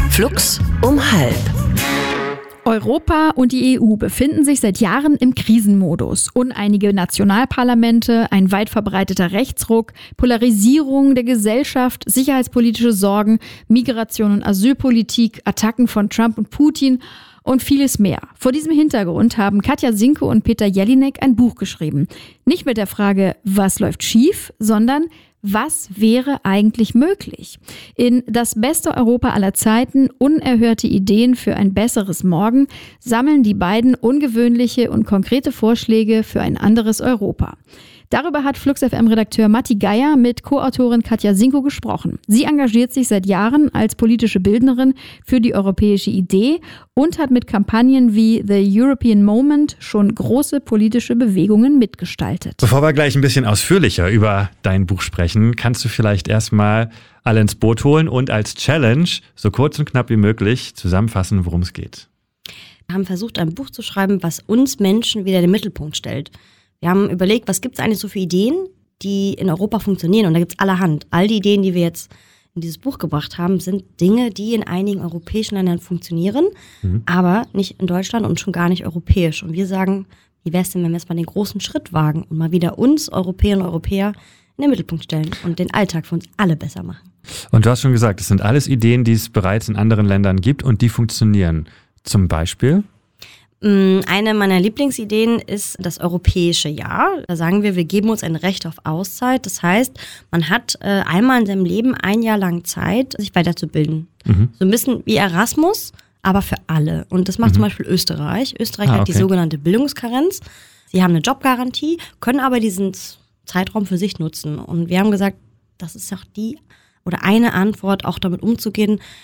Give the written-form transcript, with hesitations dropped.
Flux um halb. Europa und die EU befinden sich seit Jahren im Krisenmodus. Uneinige Nationalparlamente, ein weit verbreiteter Rechtsruck, Polarisierung der Gesellschaft, sicherheitspolitische Sorgen, Migration und Asylpolitik, Attacken von Trump und Putin und vieles mehr. Vor diesem Hintergrund haben Katja Sinko und Peter Jelinek ein Buch geschrieben. Nicht mit der Frage, was läuft schief, sondern was wäre eigentlich möglich? In Das beste Europa aller Zeiten, unerhörte Ideen für ein besseres Morgen, sammeln die beiden ungewöhnliche und konkrete Vorschläge für ein anderes Europa. Darüber hat Flux FM-Redakteur Matti Geier mit Co-Autorin Katja Sinko gesprochen. Sie engagiert sich seit Jahren als politische Bildnerin für die europäische Idee und hat mit Kampagnen wie The European Moment schon große politische Bewegungen mitgestaltet. Bevor wir gleich ein bisschen ausführlicher über dein Buch sprechen, kannst du vielleicht erstmal alle ins Boot holen und als Challenge so kurz und knapp wie möglich zusammenfassen, worum es geht. Wir haben versucht, ein Buch zu schreiben, was uns Menschen wieder in den Mittelpunkt stellt. Wir haben überlegt, was gibt es eigentlich so für Ideen, die in Europa funktionieren, und da gibt es allerhand. All die Ideen, die wir jetzt in dieses Buch gebracht haben, sind Dinge, die in einigen europäischen Ländern funktionieren, aber nicht in Deutschland und schon gar nicht europäisch. Und wir sagen, wie wäre es denn, wenn wir jetzt mal den großen Schritt wagen und mal wieder uns, Europäerinnen und Europäer, in den Mittelpunkt stellen und den Alltag für uns alle besser machen. Und du hast schon gesagt, es sind alles Ideen, die es bereits in anderen Ländern gibt und die funktionieren. Zum Beispiel? Eine meiner Lieblingsideen ist das europäische Jahr. Da sagen wir geben uns ein Recht auf Auszeit. Das heißt, man hat einmal in seinem Leben ein Jahr lang Zeit, sich weiterzubilden. So ein bisschen wie Erasmus, aber für alle. Und das macht zum Beispiel Österreich. Österreich hat die sogenannte Bildungskarenz. Sie haben eine Jobgarantie, können aber diesen Zeitraum für sich nutzen. Und wir haben gesagt, das ist auch eine Antwort, auch damit umzugehen,